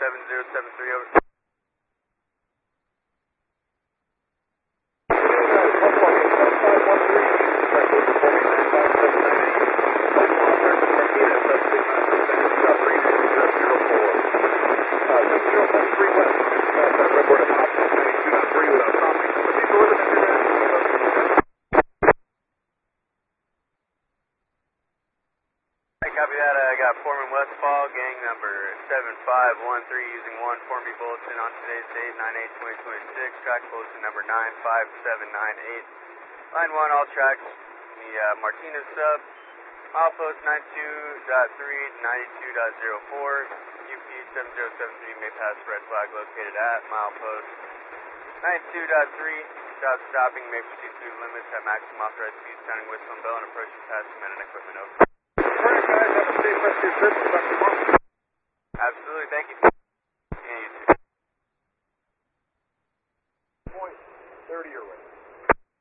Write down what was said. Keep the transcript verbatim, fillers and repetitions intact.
seven zero seven three, over. Copy that. I got Foreman Westfall, gang number seven five one three, using one Formby bulletin on today's date, nine eight twenty twenty-six, track bulletin number nine five seven nine eight. Line one, all tracks, the uh, Martinez sub, milepost ninety-two point three to ninety-two point zero four, U P seven zero seven three may pass red flag located at milepost ninety-two point three, without stopping, may proceed through the limits at maximum authorized speed, sounding whistle and bell, and approaching past men and equipment, over. Alright guys, have a safe rest of your trip. We'll talk to you tomorrow. Absolutely, thank you. And you too. Point thirty your way.